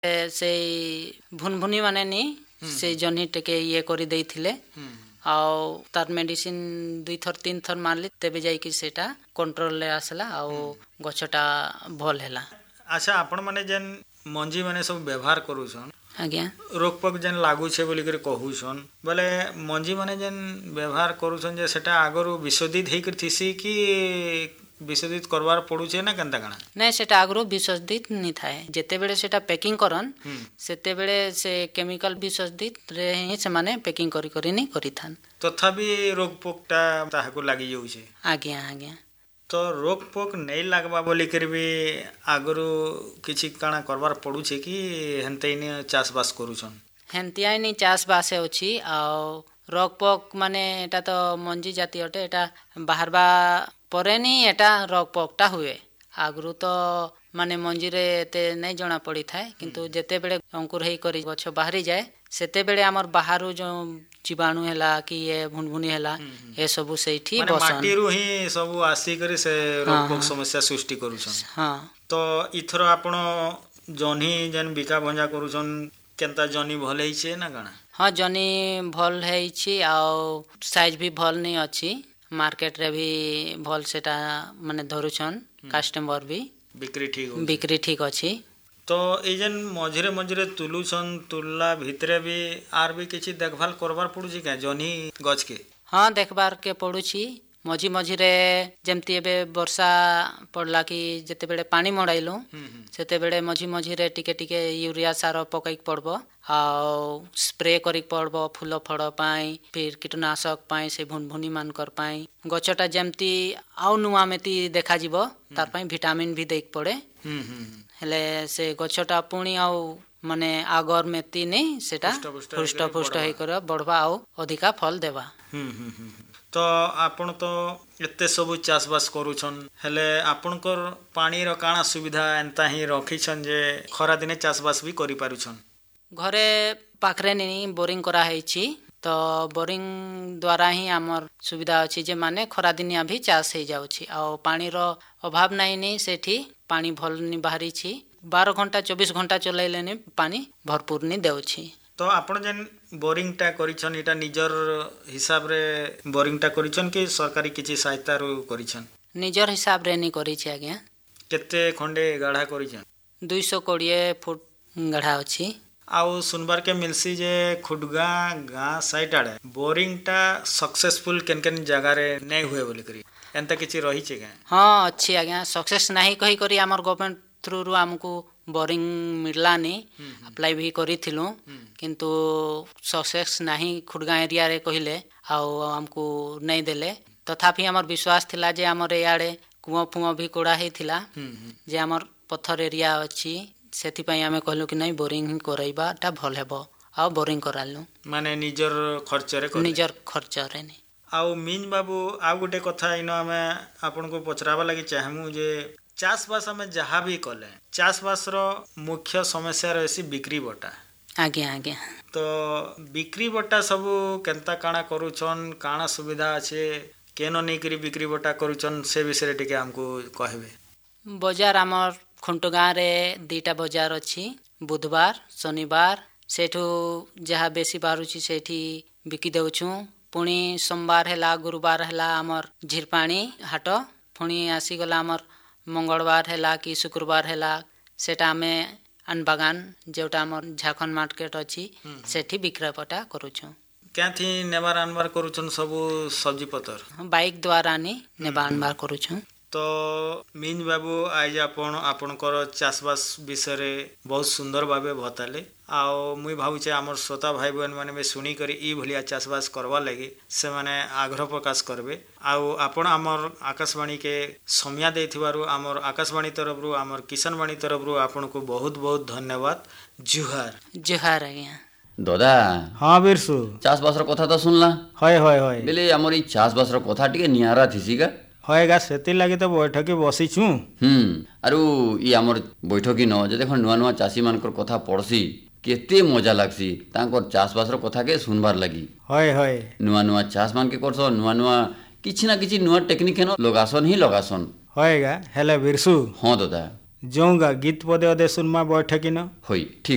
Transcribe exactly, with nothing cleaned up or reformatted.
से भुनभुनी माने नी से जह्नी टेके ये करि देइथिले आउ तार मेडिसिन दुई थर तीन थर मारली तेबे जाइकी सेटा कंट्रोल ले आसला आउ गछटा भल हैला। अच्छा आपण माने जेन मंजी माने सब व्यवहार करूछन आज्ञा रोग पक जेन लागू छे बोली कर कहूछन बोले मंजी माने जेन व्यवहार करूछन जे सेटा आगरु विशोधित हेइ कर थिसी कि विशोधित करवार पड़ुछे ना केनता काना नहीं सेटा आगरु विशोधित नि थाए जेते बेले सेटा पैकिंग करन सेते बेले से केमिकल विशोधित रे ही से माने पैकिंग करी करी नि करिथान तथापि रोग पोकटा ताहाको लागि जाउछे। आज्ञा आज्ञा तो रोग पोक नहीं लागबा बोली कर भी आगरु किछि काना करवार पड़ुछे कि हेनते नि चाष बास करूछन हेनतिया नि चाष बास होछि आ रोग पोक माने एटा तो मंजी जाति अटे एटा बाहरबा परे नि एटा रोग पोकटा हुए आगरु तो माने मंजी रे एते नहीं जणा पड़ी थाए किंतु जेते बेले अंकुर हेइ करी गछ बाहरी जाए सेते बेले हमर बाहरु जो जीवाणु हैला कि ये भुनभुनी हैला ए सबु सेठी बसन माने माटी रु ही सबु आसी करी से रोग पोक समस्या सृष्टि करूछन। हां तो इथरो आपण जनी जन बिका भंजा करूछन केनता जनी भल हेइ छे ना काना हां जनी भल हेइ छी आ साइज भी भल नहीं अछि मार्केट रे भी भल सेटा माने धरुछन कस्टमर भी बिक्री ठीक बिक्री ठीक अछि। तो ए जन मझिरे मझिरे तुलुछन तुलला भितरे भी आर भी किछि देखभाल करबार पड़ुछि का जनी गछ के हां देखबार के पड़ुछि मझी मझिरे जेमती एबे वर्षा पड़ला कि जेते बेले पानी मडाइलु सेते बेले मझी मझिरे टिके टिके यूरिया सार पकाई पड़बो आ स्प्रे करी पड़बो फूल फड़ पाई फिर कीटनाशक पाई से भुनभुनी मान कर पाई गछटा जेमती आउ नुआ मेती देखा जिवो तार पाई विटामिन भी देख पड़े हेले से गछटा पुणी आउ माने आगर मेती नहीं सेटा पुष्ट पुष्ट हे कर बढ़वा आउ अधिका फल देवा। तो आपण तो एते सब चाष बास करूछन हेले आपनकर पानी रो काना सुविधा एंता ही रखिछन जे खरा दिने चाष बास भी करि पारुछन घरे पाखरे नि बोरिंग करा हेइ छी तो बोरिंग द्वारा ही हमर सुविधा अछि जे माने खरा दिनिया भी चाष हे जाउछि आ पानी रो अभाव नाही नि सेठी पानी भल नि बाहरी छी बारह घंटा चौबीस घंटा चलैले नि पानी भरपूर नि देउछि। तो आपण जेन बोरिंग टा करिछन एटा निजर हिसाब रे बोरिंग टा करिछन कि सरकारी किछि सहायता रो करिछन निजर हिसाब रे नि करि छी आज्ञा केते खंडे गाढ़ा करिछन दो सौ बीस फुट गाढ़ा अछि आउ सुनबार के मिलसी जे खुडगा गां साइड आड़े बोरिंग टा सक्सेसफुल केन केन जगह रे नै हुए बोली करी एंता किछि रही छै का हां अच्छी आज्ञा सक्सेस नाही कहि करी हमर गवर्नमेंट थ्रू रु हमकु बोरिंग मिललानी अप्लाई भी करिथिलु किंतु सक्सेस नाही खुडगा एरिया रे कहिले आउ हमकु नै देले तथापि हमर विश्वास थिला जे हमर याडे कुआ फुआ भी कोड़ा हेथिला जे हमर पत्थर एरिया अछि सेति पई हमें कहलु कि नै बोरिंग ही करैबाटा भल हेबो आ बोरिंग करालु माने निजर खर्च रे निजर खर्च रे नै आउ मीन बाबू आ गुटे कथा इनो हमें आपन को पचराबा लागि चाहमु जे चाष बास में जहाँ भी कले चाष बास रो मुख्य समस्या रहसी बिक्री बटा आज्ञा आज्ञा तो बिक्री बटा सब केनता काना करूछन काना सुविधा আছে केनो नै करी बिक्री बटा करूछन से विषय टिके हमको कहबे। बाजार हमर खुंटगां रे दीटा बाजार अछि बुधवार शनिवार सेठू जहाँ बेसी बारुछि सेठी बिकी देउछु पुणी सोमवार हैला गुरुवार हैला हमर झिरपाणी हाट पुणी आसी गला हमर मंगलवार हैला कि शुक्रवार हैला सेटा में अनबागान जेउटा हमर झारखंड मार्केट अछि सेठी विक्रय पटा करूछु क्याथि नेबार अनबार करूछन सब सब्जी पतर बाइक द्वारा नि नेबा अनबार करूछु। तो मीन बाबू आज आपण आपनकर चाषबास विषय रे बहुत सुंदर भाबे बताले आओ मुई भाबुचे हमर श्रोता भाई बहन माने में सुनी करी ई भलिया चाषबास करवा लागि से माने आग्रह प्रकाश करबे आओ आपण हमर आकाशवाणी के समया देथिबारु हमर आकाशवाणी तरफ रु हमर किसान वाणी तरफ रु आपण को बहुत बहुत धन्यवाद जुहार जुहार आज्ञा दादा हां बिरसु चाषबास रो कथा तो सुनला होय होय होय बेले हमर ई चाषबास रो कथा टिके नियारा थिसिगा होएगा सेति लागि तो बैठकी बसिछु हम आरु ई हमर बैठकी न जे देखन नुवा नुवा चासी मानकर कथा पड़सी केते मजा लागसी तांकर चाषबास रो कथा के सुनबार लागि होय होय नुवा नुवा चाष मान के करसो नुवा नुवा किछि ना किछि नुवा टेक्निक हेनो लगासन ही लगासन होएगा हेले बिरसु हां दादा जोंगा गीत पदे अदे सुनमा बैठकी न होई ठीक।